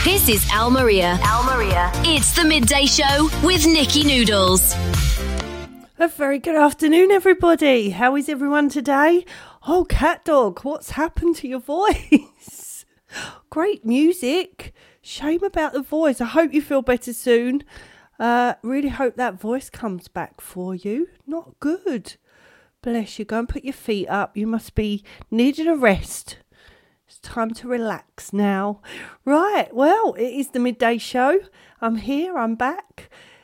This is Al Maria. It's the Midday Show with Nikki Noodles. A very good afternoon, everybody. How is everyone today? Oh, Cat Dog, what's happened to your voice? Great music. Shame about the voice. I hope you feel better soon. Really hope that voice comes back for you. Not good. Bless you. Go and put your feet up. You must be needing a rest. It's time to relax now. Right, well, it is the Midday Show. I'm here, I'm back.